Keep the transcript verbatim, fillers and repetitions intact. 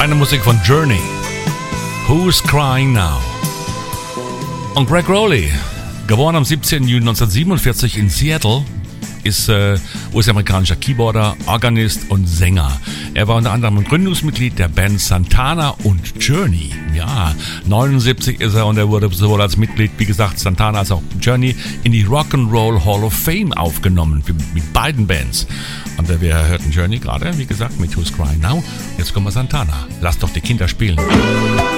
Feine Musik von Journey. Who's Crying Now? Und Gregg Rolie, geboren am siebzehnten Juni neunzehnhundertsiebenundvierzig in Seattle, ist äh, US-amerikanischer Keyboarder, Organist und Sänger. Er war unter anderem Gründungsmitglied der Band Santana und Journey. Ja, neunundsiebzig ist er und er wurde sowohl als Mitglied, wie gesagt, Santana als auch Journey in die Rock'n'Roll Hall of Fame aufgenommen, mit beiden Bands. Und äh, wir hörten Journey gerade, wie gesagt, mit Who's Crying Now. Jetzt kommen wir Santana. Lass doch die Kinder spielen.